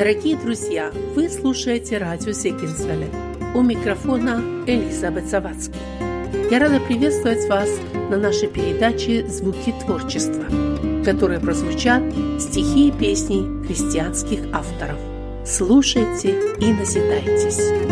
Дорогие друзья, вы слушаете радио Зегенсвелле. У микрофона Элизабет Завадский. Я рада приветствовать вас на нашей передаче «Звуки творчества», в которой прозвучат стихи и песни христианских авторов. Слушайте и назидайтесь.